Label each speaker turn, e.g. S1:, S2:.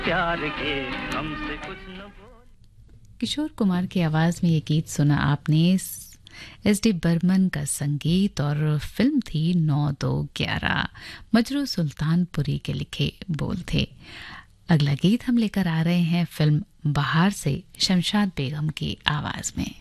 S1: प्यार के हमसे कुछ न बोल।
S2: किशोर कुमार की आवाज में ये गीत सुना आपने। एस.डी. बर्मन का संगीत और फिल्म थी 9-2-11। मजरू सुल्तानपुरी के लिखे बोल थे। अगला गीत हम लेकर आ रहे हैं फिल्म बहार से शमशाद बेगम की आवाज में।